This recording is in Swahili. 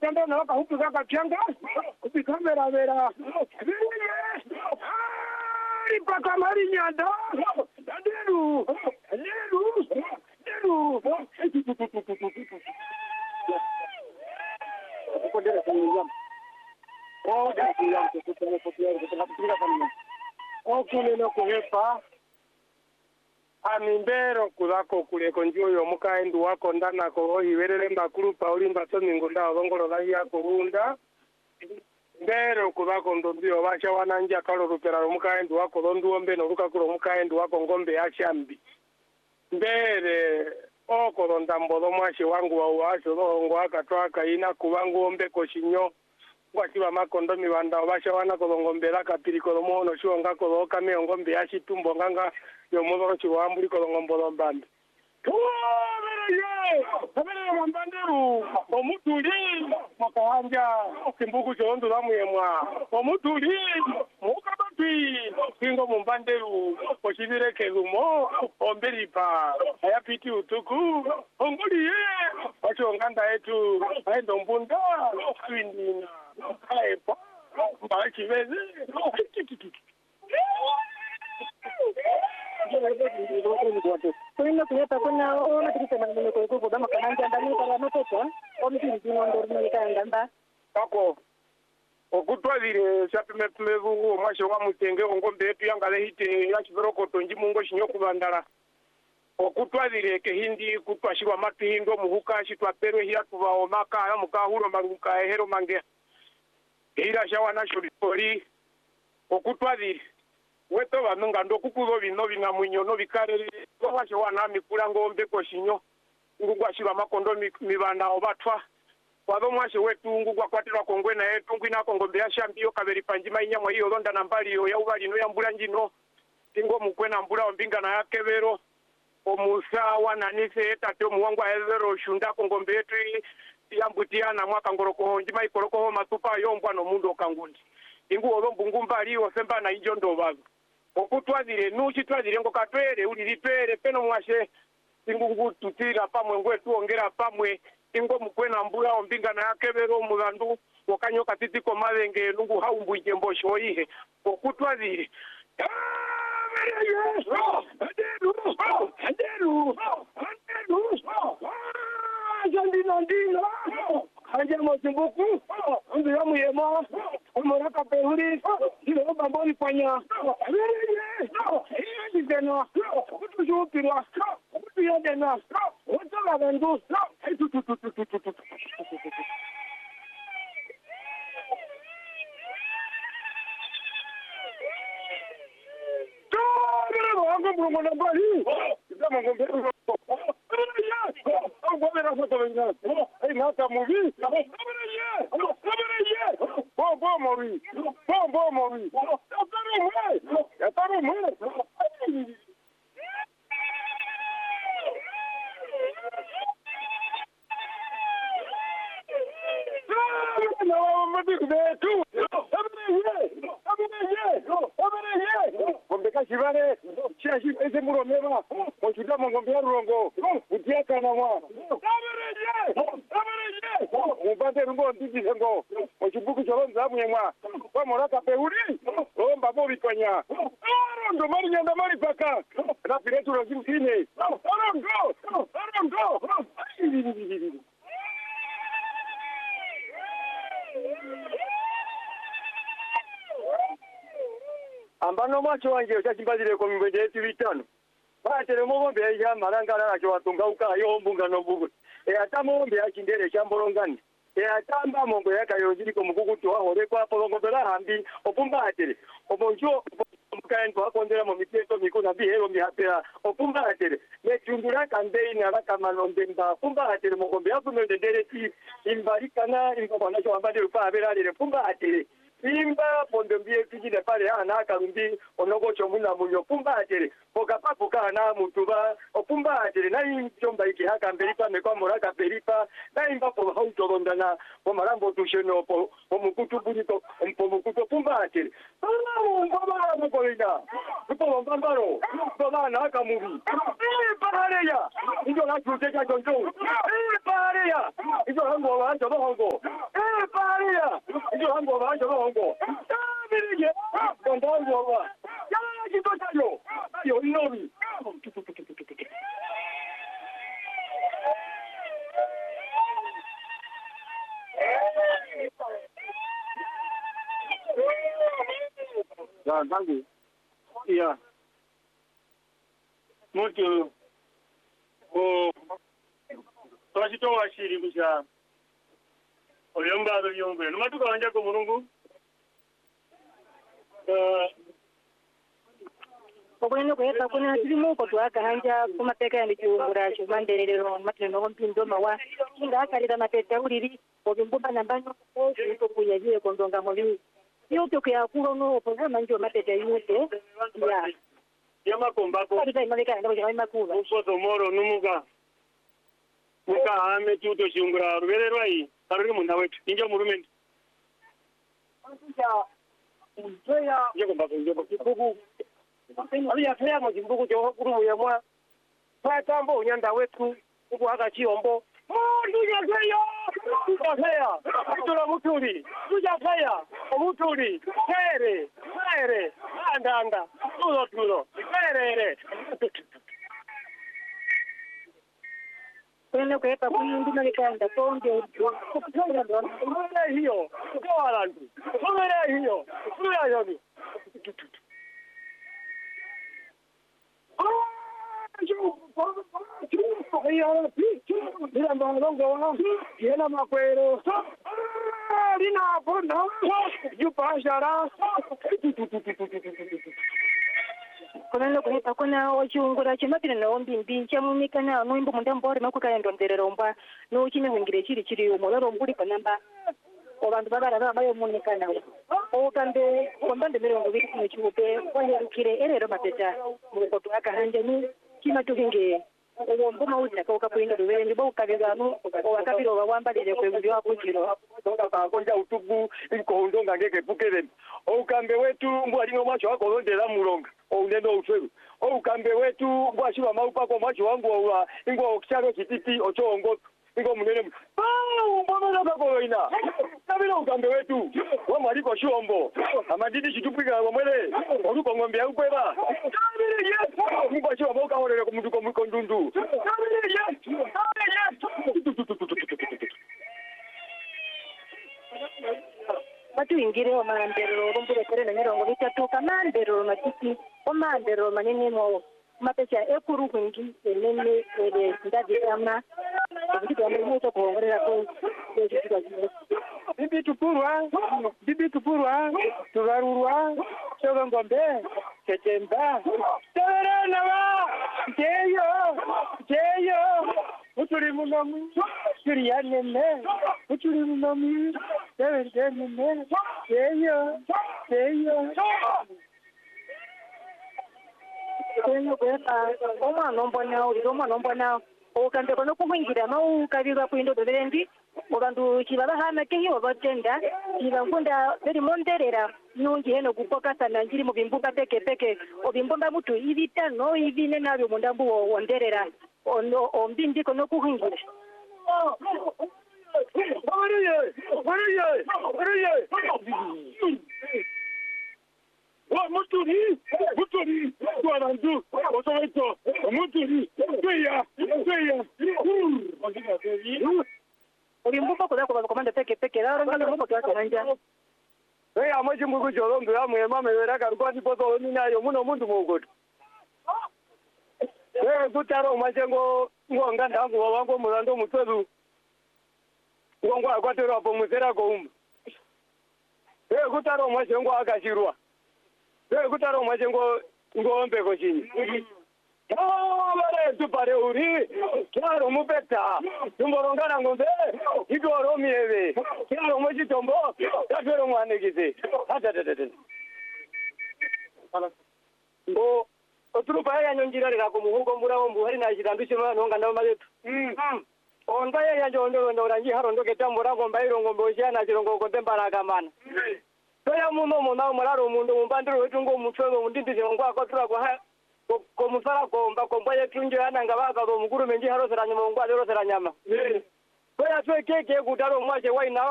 tendo na huku zaka changa ukikamera vera ipaka mari nyanda nderu kodera kunyam okule kuhepa amimbero kulako kuleko njoyo mukaendu wako ndana ko hiwerere mbakuru paulimba tomingo ndawo bongolo lahia kurunda mbero kulako ndombio basha wananja kalo rupera mukaendu wako ndonduombe no rukakuro mukaendu wako ngombe ya shambi mbere oko ndambodo mwashi wangu wa washo longo akatwaka ina kubangu ombe koshinyo ngwatiba makondo mibanda basha wana ko ngombera kapiriko mono shonga ko kame ngombe ya shitumbo nganga yo mudoro chiwambuli ko ngombolo mbande Sabere mwambanderu omutuli makahanja kimbuku chondo lamuyemwa omutuli mukabatwi kingo mwambanderu oshibire kelumo omberipa ayapiti utuku onguliye ochonganda etu aendo mbunda awindina aepa mbachiveze Kuna kuyata kuna ona tikisema nime kwa kuko dama kananja ndani kala matoto omiti ndinondo ndika ndamba ako okutwalire chapimepumevu mwasho wa mutenge ngombe yetu yangale hite yachiverokoto njimungo shinyo kubandala okutwalire kehindi kutwashirwa matuhindo muhuka shitwaperwe hiya tuvawo makaya mukahuro maruka ehero mange ira shawa nashori okutwalire weto vanonga ndokukuzo vino vinamwinyo no vikarere washo wana mikula ngombe koshinyo ngugwashirwa makondo mibanda obatwa kwado mwashe wetu ngugwakwatirwa kongwena yetu ngwina kongombe ya shambiyo kaberi panjima inyamwa iyo londa nambali yo ya ubali no yambula njino tingo mukwena mbula ombinga na yakevero omusa wananise etate omuwangwa ezero shunda kongombe yetu yambutiana mwaka ngoroko njima ikoroko matupa yombwa no mundo kangundi ingu olombungumba aliyo semba na ijo ndobazo okutwazire nuchi twazire ngo katwere ulilitwere peno mwashe ingungu tutira pamwe ngwetu ongera pamwe ingo mukwena mbula ombinga na yakevero mulandu wakanyoka titiko mavenge nungu haumbwije mbosho ihe okutwazire Hanja mozimbuku, ndio muyema, umoraka peuri, ndio bamboni panya. Hiyo tena, kutujupirwa, kutuyadena, wotala bandu. Wangu mwana bali, kama ngombe nata movie bo mori yataru mwe no mati betu ngombe kashibare chashi ese muromeva mochuta ngombe ya rurongo utiaka na mwa mubande rungo ndiji ngo mochubuku cholonza mwa kwa moraka peuri omba bo bitwanya ndo mari nyanda mari paka na piretu rozimsine ndo ambano macho wanje uchachimbazire ko mibende yetu bitano batere mogombe ya marangala na watunga ukayo mbunga no bugu atamombe yakindere chamborongani atamba mongo yakayonjiri ko mukukutu wahore kwa polongobera hambi opumbatere obonjo mukaendo akondera mu miteto mikuna bihero mihapera opumbatere metundura kandei na bakamalonde mba opumbatere mogombe yakumende dereti imbarikana ingobana cyo ambade upa aberare opumbatere imba pondo mbie tujide pale ana karumbi onogocho muna munyo pumba atere poka papuka na mutuba opumba atere na injomba iki haka mberipa mekwa moraka beripa na imba po hautogondana po marambo tusheno po mukutu burito po mukutu pumba atere ngoma mukolina po mbambaro ngoma na kamubi pahareya injo la tuteja jonjo pahareya injo hango wa hango paria ndio hango banje bongo birije kondango wa ya kitotayo yo inobi ya dangi ya mutu twachito washiri kusha oyombazo yombe nomatuka wanja ko mulungu Obwene kweka kuna silimu ko twaka hanja kumapeka ya ndichungura cyo manderero matino ko mpindo mawa kinga akarira matete uriri obimbumba nambanyo ko kuyaje ko ndonga mobi yote kwa kulo no opo manjo matete yote ya yama kombako ari maleka ndo ya makula ufoto moro numuga muka ame tuto shungura rubererwa yi aruri munda wetu injo murumende ya untoya yego mbako njobo kikugu ali yafya mo jimbugu jo kuru ya mwa patambo unyanda wetu ubu haka chiombo nduja kweyo kafya tula mutuli nduja kweya omutuli kere anda tulo kere kwene kweka kundi malekanda tonge kumele hiyo kwa landu kumele hiyo kuya yobi Mira mbongo wana yena makwero lina bona yupashara Kono kweka kuna ochungura chimatire no mbimbi chamumika na mwimbo mundambore makukaenda nderero mba no chine wingire chiri umoloro mbuli panamba obantu babara bayo munika nawe okambe kombande mirongo biri mu kibupe kwanyarukire erero mateta mu ko twaka hanje ni kimatuhinge obombo mauza ko kapuinda rubere ndi bokabeganu wakabiro bawambalire kwe ndi wakujiro tonga bakonja utugu iko ndonga ngeke pukere okambe wetu mbwali no macho wako ndela mulonga ounendo uferu okambe wetu mbwashiba maupa ko macho wangu wa ingo okcharo kititi ochongo ingo munene mbona kako ina kabila ukambe wetu wa maliko shombo amadidi chitupika wa mwele oruko ngombe ya ukweba kabile yes mbwashi wa boka olele kumuduko mukondundu kabile yes batu ingire wa mandero rumbure kere na nyerongo bitatu kamandero matiki o mandero manene mo mapesa ekuru kwingi enene ere ndadi kama ndiba mmoto kuongelea ko bibi tupurwa tugarurwa choga ngombe chetemba terana wa jeyo uturi munomu siriyane uturi munomu terene jeyo Kwenye kweka omwana ombona okande kono kuhingira no kabirwa kuindo berendi obantu kibaba hama keyo batenda kibangunda beri monderera nungi heno kupoka sana ngiri mu bimbumba peke obimbumba mutu ibitano ibine nabyo mundambu wonderera ono ombindi kono kuhingira Muturi, Guarandu, Osoito, Muturi, Tuya. Olimbuka kwa komanda peke la ngalo mbo kwa kanja. Amaji mugu jolongo ya mwema mewera karukwa poto ninayo muno mundu mugodo. Kutaro majengo ngonga ndangu wangu mulando mutwedu. Ngongo akwatero apo muzera ko kutaro majengo akashirwa. Kutaro majengo ngombe ko chini. Bare tupare uri claro mupeta tumborongana ngombe igoro mieve claro mojitombo tafero mwanegize ngo oturupa ya nyongira rira ko muhugo murawo mbuhari na jirandushe mwana nganda mazetu onda ya njondo ndorangi harondo ketambora ngomba irongo mbosha na jirongo kotembara kamana toya muno mona muraro mundu mumbandiro wetu ngo mutwengo mundindije ngo akwatura kwa ko musara komba komba yetunje ananga baba bo mukuru menji haro seranya mongo alo seranya ma ko ya twe keke kutaro mwaje waina